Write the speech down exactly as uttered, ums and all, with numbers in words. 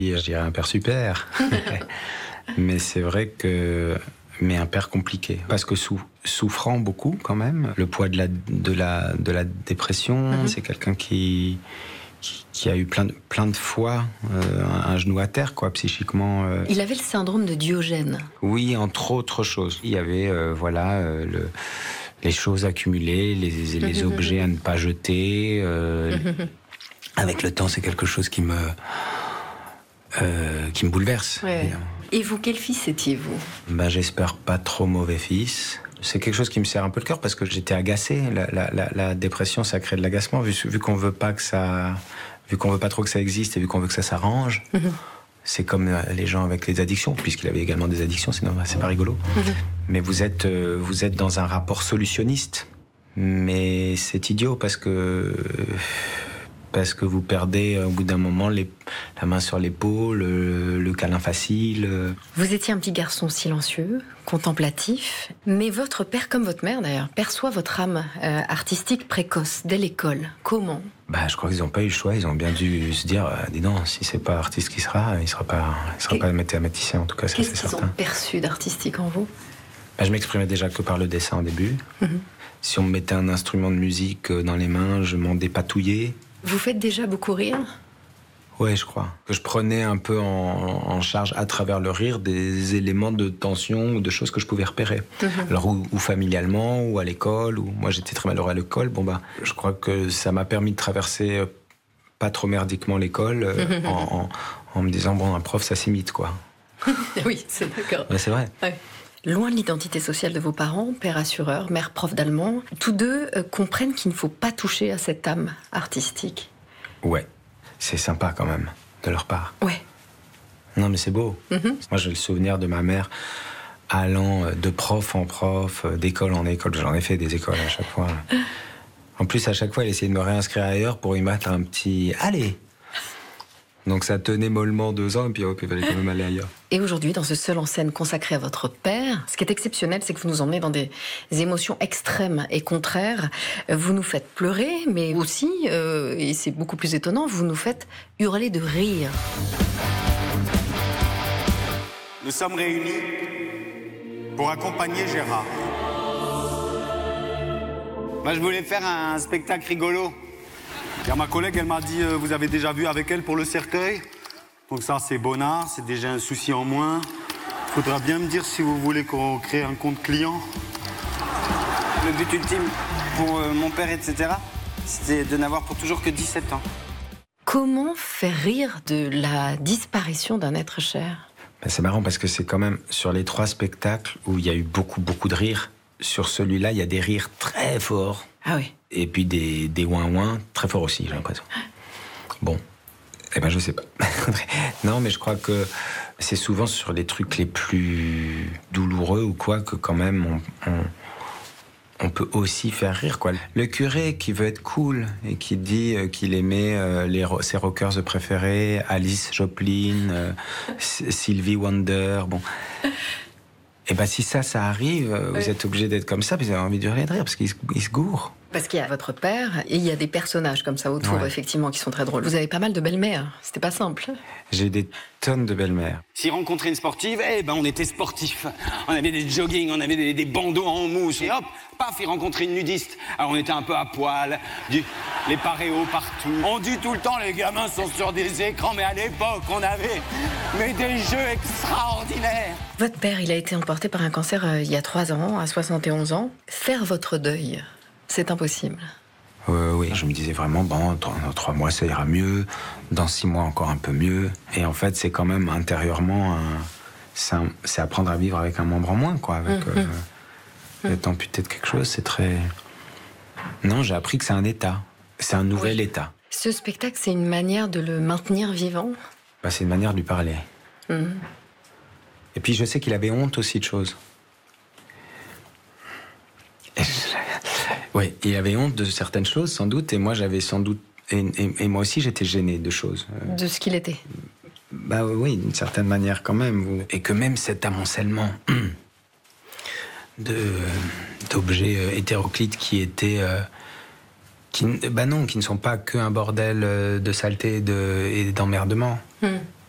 Je dirais un père super. Mais c'est vrai que... Mais un père compliqué. Parce que sou... souffrant beaucoup quand même. Le poids de la, de la, de la dépression, mm-hmm. c'est quelqu'un qui... Qui, qui a eu plein de, plein de fois euh, un, un genou à terre, quoi, psychiquement. Euh. Il avait le syndrome de Diogène. Oui, entre autres choses. Il y avait, euh, voilà, euh, le, les choses accumulées, les, les objets à ne pas jeter. Euh, avec le temps, c'est quelque chose qui me, euh, qui me bouleverse. Ouais. Et vous, quel fils étiez-vous ? Ben, j'espère pas trop mauvais fils. C'est quelque chose qui me serre un peu le cœur parce que j'étais agacé. La, la, la, la dépression, ça crée de l'agacement. Vu, vu qu'on veut pas que ça, vu qu'on veut pas trop que ça existe et vu qu'on veut que ça s'arrange, mmh. c'est comme les gens avec les addictions, puisqu'il avait également des addictions. Sinon, c'est pas rigolo. Mmh. Mais vous êtes, vous êtes dans un rapport solutionniste. Mais c'est idiot parce que parce que vous perdez au bout d'un moment les, la main sur l'épaule, le, le câlin facile. Vous étiez un petit garçon silencieux, contemplatif, mais votre père, comme votre mère d'ailleurs, perçoit votre âme euh, artistique précoce dès l'école. Comment ? Bah, je crois qu'ils n'ont pas eu le choix, ils ont bien dû se dire, euh, dis donc, si c'est pas artiste qui sera, il sera pas, il sera pas mathématicien en tout cas, ça, Qu'est-ce c'est qu'ils certain. ont perçu d'artistique en vous ? Bah, je m'exprimais déjà que par le dessin au début. Mm-hmm. Si on me mettait un instrument de musique dans les mains, je m'en dépatouillais. Vous faites déjà beaucoup rire ? Ouais, je crois. Que je prenais un peu en, en charge, à travers le rire, des éléments de tension ou de choses que je pouvais repérer. Mmh. Alors, ou, ou familialement, ou à l'école, ou moi j'étais très malheureux à l'école. Bon, bah, je crois que ça m'a permis de traverser euh, pas trop merdiquement l'école euh, mmh. en, en, en me disant, bon, un prof, ça s'imite, quoi. Oui, c'est d'accord. Ouais, c'est vrai. Ouais. Loin de l'identité sociale de vos parents, père assureur, mère prof d'allemand, tous deux euh, comprennent qu'il ne faut pas toucher à cette âme artistique. Ouais, c'est sympa quand même, de leur part. Ouais. Non, mais c'est beau. Mm-hmm. Moi, j'ai le souvenir de ma mère allant de prof en prof, d'école en école. J'en ai fait des écoles à chaque fois. En plus, à chaque fois, elle essayait de me réinscrire ailleurs pour y mettre un petit « Allez !» Donc ça tenait mollement deux ans et puis hop, il fallait quand même aller ailleurs. Et aujourd'hui, dans ce seul en scène consacré à votre père, ce qui est exceptionnel, c'est que vous nous emmenez dans des émotions extrêmes et contraires. Vous nous faites pleurer, mais aussi, euh, et c'est beaucoup plus étonnant, vous nous faites hurler de rire. Nous sommes réunis pour accompagner Gérard. Moi, je voulais faire un spectacle rigolo. Et ma collègue, elle m'a dit, euh, vous avez déjà vu avec elle pour le cercueil ? Donc ça, c'est bonnard, c'est déjà un souci en moins. Faudra bien me dire si vous voulez qu'on crée un compte client. Le but ultime pour euh, mon père, et cetera, c'était de n'avoir pour toujours que dix-sept ans. Comment faire rire de la disparition d'un être cher ? Ben, c'est marrant parce que c'est quand même sur les trois spectacles où il y a eu beaucoup, beaucoup de rires. Sur celui-là, il y a des rires très forts. Ah oui. Et puis des, des ouin-ouin très forts aussi, j'ai l'impression. Bon, eh ben je sais pas. Non, mais je crois que c'est souvent sur les trucs les plus douloureux ou quoi que quand même on, on, on peut aussi faire rire, quoi. Le curé qui veut être cool et qui dit qu'il aimait euh, les, ses rockers préférés, Alice Joplin, euh, Sylvie Wonder, bon... Et bien, si ça, ça arrive, vous oui. êtes obligé d'être comme ça, puis vous avez envie de rire, parce qu'il se, il se gourre. Parce qu'il y a votre père, et il y a des personnages comme ça autour, ouais. effectivement, qui sont très drôles. Vous avez pas mal de belles-mères, c'était pas simple. J'ai des tonnes de belles-mères. Si rencontrer une sportive, eh ben, on était sportifs. On avait des jogging, on avait des, des bandeaux en mousse, et hop, paf, il rencontrait une nudiste. Alors on était un peu à poil, du, les paréos partout. On dit tout le temps, les gamins sont sur des écrans, mais à l'époque, on avait mais des jeux extraordinaires. Votre père, il a été emporté par un cancer euh, il y a trois ans, à soixante et onze ans. Faire votre deuil, c'est impossible. Euh, oui, je me disais vraiment, bon, dans trois mois, ça ira mieux. Dans six mois, encore un peu mieux. Et en fait, c'est quand même intérieurement, un, c'est, un, c'est apprendre à vivre avec un membre en moins, quoi. Avec, mmh, euh, être amputé de quelque chose, c'est très... Non, j'ai appris que c'est un état. C'est un nouvel oui. état. Ce spectacle, c'est une manière de le maintenir vivant ? Bah, c'est une manière de lui parler. Mmh. Et puis, je sais qu'il avait honte aussi de choses. Je... Oui, il avait honte de certaines choses, sans doute, et moi, j'avais sans doute... Et, et, et moi aussi, j'étais gêné de choses. De ce qu'il était ? Bah oui, d'une certaine manière, quand même. Et que même cet amoncellement de, d'objets hétéroclites qui étaient... Euh, qui, bah non, qui ne sont pas qu'un bordel de saleté et, de, et d'emmerdement. Mmh.